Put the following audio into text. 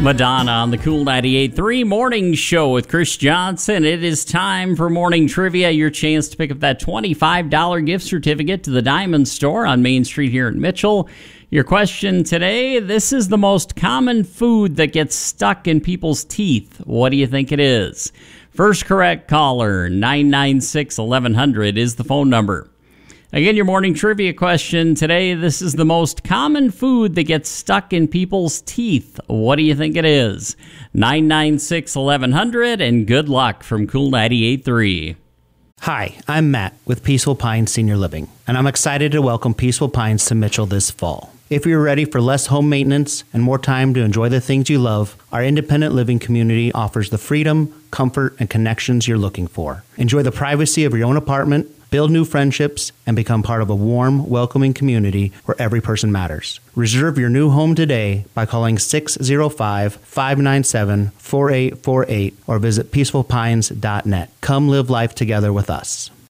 Madonna on the Cool 98.3 Morning Show with Chris Johnson. It is time for Morning Trivia, your chance to pick up that $25 gift certificate to the Diamond Store on Main Street here in Mitchell. Your question today, this is the most common food that gets stuck in people's teeth. What do you think it is? First correct caller, 996-1100 is the phone number. Again, your morning trivia question today. This is the most common food that gets stuck in people's teeth. What do you think it is? 996-1100, and good luck from Cool 98.3. Hi, I'm Matt with Peaceful Pines Senior Living, and I'm excited to welcome Peaceful Pines to Mitchell this fall. If you're ready for less home maintenance and more time to enjoy the things you love, our independent living community offers the freedom, comfort, and connections you're looking for. Enjoy the privacy of your own apartment, build new friendships, and become part of a warm, welcoming community where every person matters. Reserve your new home today by calling 605-597-4848 or visit peacefulpines.net. Come live life together with us.